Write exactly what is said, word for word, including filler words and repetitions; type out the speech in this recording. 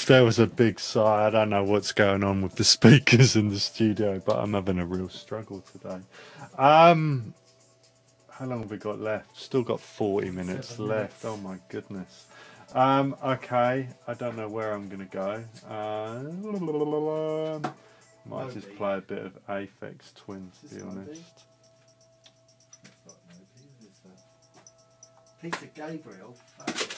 there was a big sigh. I don't know what's going on with the speakers in the studio, but I'm having a real struggle today. Um, how long have we got left? Still got forty minutes Seven left. minutes. Oh my goodness. Um, okay, I don't know where I'm going to go. Uh, might just Moby. play a bit of Aphex Twin, to Is be this Moby? honest. That's not Moby, is that? Peter Gabriel. Fuck.